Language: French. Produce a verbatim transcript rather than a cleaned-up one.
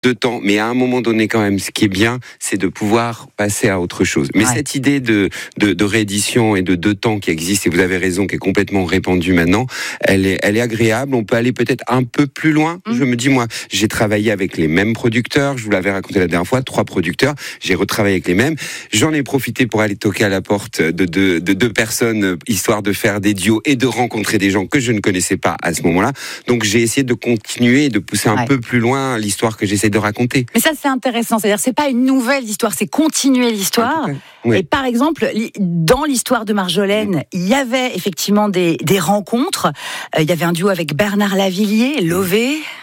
de temps, mais à un moment donné quand même, ce qui est bien, c'est de pouvoir passer à autre chose. Mais ouais. cette idée de, de, de réédition et de deux temps qui existe, et vous avez raison, qui est complètement répandue maintenant, elle est, elle est agréable. On peut aller peut-être un peu plus loin. Mmh. Je me dis, moi, j'ai travaillé avec les mêmes producteurs. Je vous l'avais raconté la dernière fois, trois producteurs. J'ai retravaillé avec les mêmes. J'en ai profité pour aller toquer à la porte de deux, de deux personnes, histoire de faire des duos et de rencontrer des gens que je ne connaissais pas à ce moment-là. Donc j'ai essayé de continuer et de pousser un ouais. peu plus loin l'histoire que j'essaie de raconter. Mais ça, c'est intéressant. C'est-à-dire, c'est pas une nouvelle histoire, c'est continuer l'histoire. Oui. Et par exemple, dans l'histoire de Marjolaine, oui. il y avait effectivement des, des rencontres. Euh, il y avait un duo avec Bernard Lavillier, Lové.